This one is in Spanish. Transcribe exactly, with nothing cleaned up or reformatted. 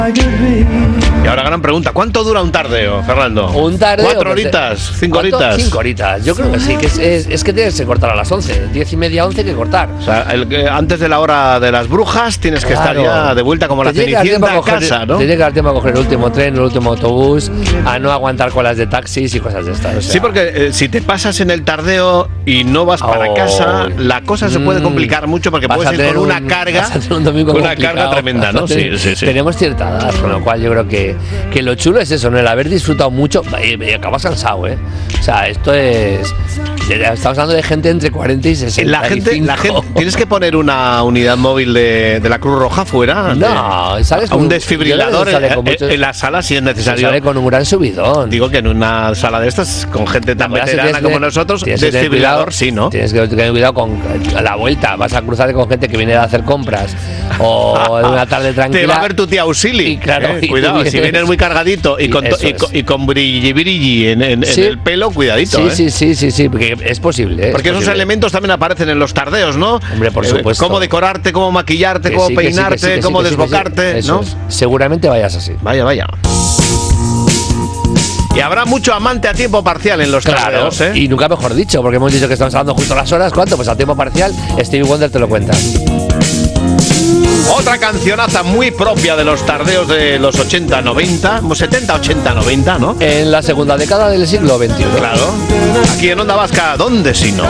Y ahora gran pregunta, ¿cuánto dura un tardeo, Fernando? Un tardeo. ¿Cuatro horitas? ¿Cinco horitas? Cinco horitas, yo creo que sí, que es, es, es que tienes que cortar a las once, diez y media, once que cortar. O sea, el, que antes de la hora de las brujas tienes que Claro. estar ya de vuelta como la Cenicienta a casa, ¿no? Te tiene que dar tiempo a coger el último tren, el último autobús, a no aguantar colas de taxis y cosas de estas. O sea. Sí, porque eh, si te pasas en el tardeo y no vas para Oh. casa, la cosa se puede complicar mucho porque Vas puedes a ir tener con una un- carga, vas a tener un domingo con una complicado. carga tremenda, ¿no? Sí, sí, sí. Tenemos cierta edad, con lo cual yo creo que, que lo chulo es eso, ¿no? El haber disfrutado mucho y, y acabas cansado, ¿eh? O sea, esto es... Estamos hablando de gente entre cuarenta y sesenta. La gente, la gente, ¿tienes que poner una unidad móvil de, de la Cruz Roja fuera? No, sales un con desfibrilador yo creo que sale en, con muchos- en la sala si es necesario. Sale con un gran subidón. Digo que en una sala de estas, con gente tan Ahora, si veterana tienes como que- nosotros, tienes que tener desfibrilador cuidado- sí, ¿no? Tienes que tener cuidado con a la vuelta. Vas a cruzarte con gente que viene a hacer compras o de una tarde tranquila. Te va a ver tu tía Auxili. Y claro, eh, y tú cuidado, vienes- si vienes muy cargadito y Y con, to- eso y, con- es. y con brilli brilli en, en- Sí. en el pelo, cuidadito. Sí, eh. sí, sí, sí, sí, porque es posible. ¿eh? Porque es esos posible. elementos también aparecen en los tardeos, ¿no? Hombre, por Eh, supuesto. Cómo decorarte, cómo maquillarte, Que cómo sí, que sí, que sí, peinarte, que sí, cómo que sí, que sí. desbocarte, Eso ¿no? es. Seguramente vayas así. Vaya, vaya. Y habrá mucho amante a tiempo parcial en los Claro, tardeos, ¿eh? y nunca mejor dicho, porque hemos dicho que estamos hablando justo a las horas. ¿Cuánto? Pues a tiempo parcial, Stevie Wonder te lo cuenta. Otra cancionaza muy propia de los tardeos de los ochenta, noventa, setenta, ochenta, noventa, ¿no? En la segunda década del siglo veintiuno. Claro. Aquí en Onda Vasca, ¿dónde si no?